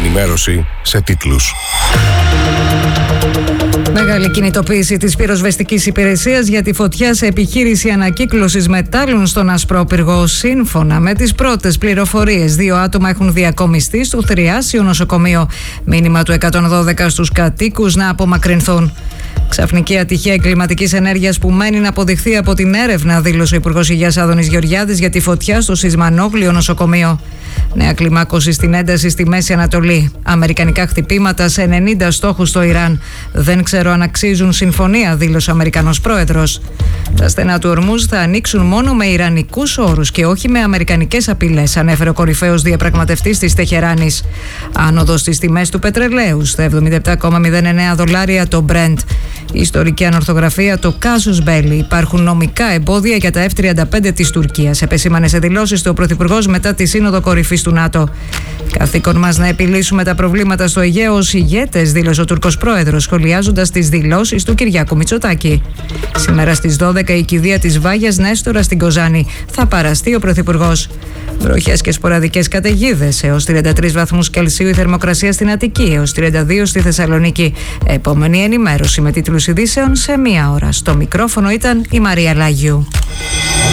ενημέρωση σε τίτλους. Μεγάλη κινητοποίηση της πυροσβεστικής υπηρεσίας για τη φωτιά σε επιχείρηση ανακύκλωσης μετάλλων στον Ασπρόπυργο. Σύμφωνα με τις πρώτες πληροφορίες, 2 άτομα έχουν διακομιστεί στο Θριάσιο νοσοκομείο. Μήνυμα του 112 στους κατοίκους να απομακρυνθούν. Ξαφνική ατυχία εγκληματικής ενέργειας που μένει να αποδειχθεί από την έρευνα, δήλωσε ο Υπουργός Υγείας Άδωνης Γεωργιάδης για τη φωτιά στο Σισμανόγλιο νοσοκομείο. Νέα κλιμάκωση στην ένταση στη Μέση Ανατολή. Αμερικανικά χτυπήματα σε 90 στόχους στο Ιράν. Δεν ξέρω αν αξίζουν συμφωνία, δήλωσε ο Αμερικανός πρόεδρος. Τα στενά του Ορμούζ θα ανοίξουν μόνο με ιρανικούς όρους και όχι με αμερικανικές απειλές, ανέφερε ο κορυφαίος διαπραγματευτής της Τεχεράνης. Άνοδος στις τιμές του πετρελαίου στα $77,09 το Brent. Η ιστορική ανορθογραφία, το Casus Belli. Υπάρχουν νομικά εμπόδια για τα F-35 της Τουρκίας, επεσήμανε σε δηλώσεις του ο Πρωθυπουργός μετά τη Σύνοδο Κορυφής του ΝΑΤΟ. Καθήκον μας να επιλύσουμε τα προβλήματα στο Αιγαίο ως ηγέτες, δήλωσε ο Τούρκος πρόεδρος, σχολιάζοντας τις δηλώσεις του Κυριάκου Μητσοτάκη. Σήμερα στις 12 η κηδεία της Βάγιας Νέστορα στην Κοζάνη. Θα παραστεί ο Πρωθυπουργός. Βροχές και σποραδικές καταιγίδες. Έως 33 βαθμούς Κελσίου η θερμοκρασία στην Αττική, έως 32 στη Θεσσαλονίκη. Επόμενη ενημέρωση με τίτλους ειδήσεων σε 1 ώρα. Στο μικρόφωνο ήταν η Μαρία Λάγιου.